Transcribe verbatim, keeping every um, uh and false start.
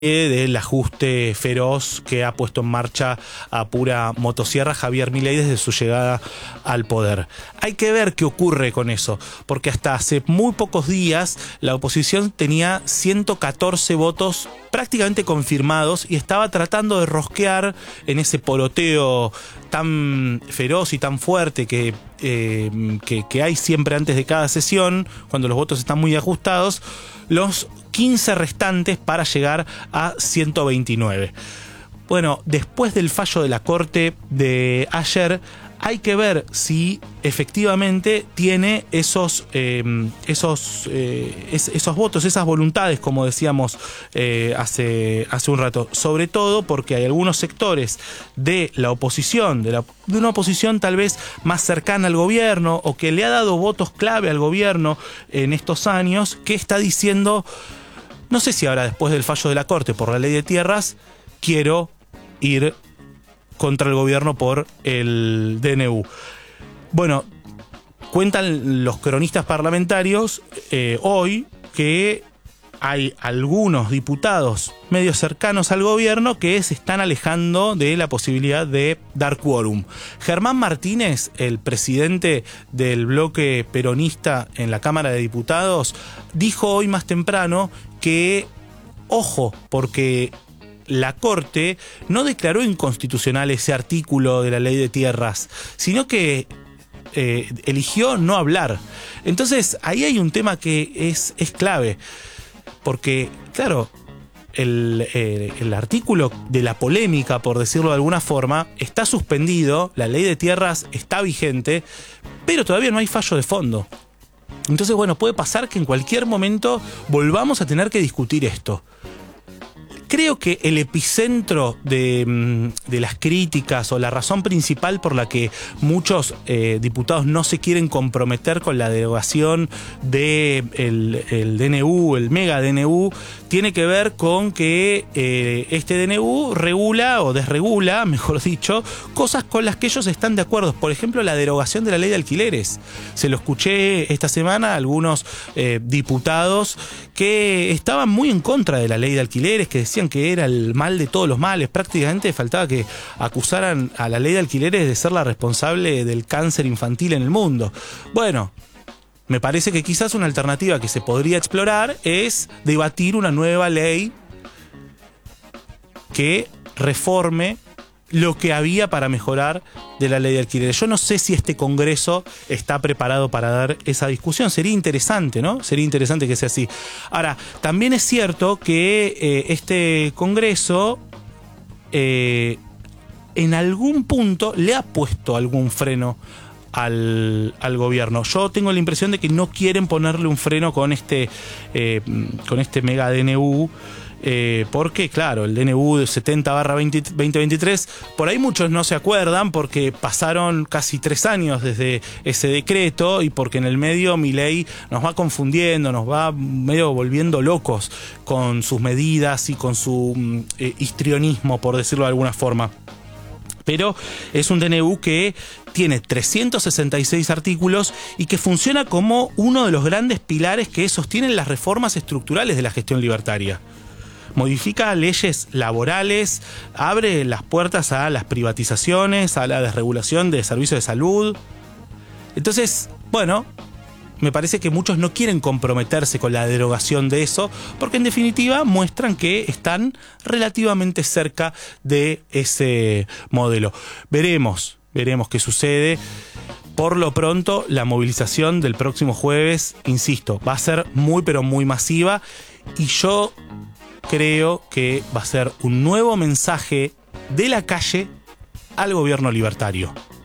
del ajuste feroz que ha puesto en marcha a pura motosierra Javier Milei desde su llegada al poder. Hay que ver qué ocurre con eso, porque hasta hace muy pocos días la oposición tenía ciento catorce votos prácticamente confirmados y estaba tratando de rosquear en ese poroteo tan feroz y tan fuerte que, eh, que, que hay siempre antes de cada sesión, cuando los votos están muy ajustados, los quince restantes para llegar a ciento veintinueve. Bueno, después del fallo de la Corte de ayer, hay que ver si efectivamente tiene esos, eh, esos, eh, es, esos votos, esas voluntades, como decíamos eh, hace, hace un rato. Sobre todo porque hay algunos sectores de la oposición, de, la, de una oposición tal vez más cercana al gobierno o que le ha dado votos clave al gobierno en estos años, que está diciendo, no sé si ahora después del fallo de la Corte por la ley de tierras, quiero ir contra el gobierno por el D N U. Bueno, cuentan los cronistas parlamentarios eh, hoy que hay algunos diputados medio cercanos al gobierno que se están alejando de la posibilidad de dar quórum. Germán Martínez, el presidente del bloque peronista en la Cámara de Diputados, dijo hoy más temprano que, ojo, porque la Corte no declaró inconstitucional ese artículo de la ley de tierras, sino que eh, eligió no hablar. Entonces, ahí hay un tema que es, es clave, porque, claro, el, eh, el artículo de la polémica, por decirlo de alguna forma, está suspendido, la ley de tierras está vigente, pero todavía no hay fallo de fondo. Entonces, bueno, puede pasar que en cualquier momento volvamos a tener que discutir esto. Creo que el epicentro de, de las críticas o la razón principal por la que muchos eh, diputados no se quieren comprometer con la derogación del de el D N U, el mega D N U, tiene que ver con que eh, este D N U regula o desregula, mejor dicho, cosas con las que ellos están de acuerdo. Por ejemplo, la derogación de la ley de alquileres. Se lo escuché esta semana a algunos eh, diputados que estaban muy en contra de la ley de alquileres, que decían que era el mal de todos los males. Prácticamente faltaba que acusaran a la ley de alquileres de ser la responsable del cáncer infantil en el mundo. Bueno, me parece que quizás una alternativa que se podría explorar es debatir una nueva ley que reforme lo que había para mejorar de la ley de alquileres. Yo no sé si este Congreso está preparado para dar esa discusión. Sería interesante, ¿no? Sería interesante que sea así. Ahora, también es cierto que eh, este Congreso eh, en algún punto le ha puesto algún freno al, al gobierno. Yo tengo la impresión de que no quieren ponerle un freno con este, eh, con este mega D N U. Eh, porque, claro, el D N U setenta barra veinte veintitrés, por ahí muchos no se acuerdan porque pasaron casi tres años desde ese decreto y porque en el medio Milei nos va confundiendo, nos va medio volviendo locos con sus medidas y con su eh, histrionismo, por decirlo de alguna forma. Pero es un D N U que tiene trescientos sesenta y seis artículos y que funciona como uno de los grandes pilares que sostienen las reformas estructurales de la gestión libertaria. Modifica leyes laborales, abre las puertas a las privatizaciones, a la desregulación de servicios de salud. Entonces, bueno, me parece que muchos no quieren comprometerse con la derogación de eso, porque en definitiva muestran que están relativamente cerca de ese modelo. Veremos, veremos qué sucede. Por lo pronto, la movilización del próximo jueves, insisto, va a ser muy pero muy masiva y yo creo que va a ser un nuevo mensaje de la calle al gobierno libertario.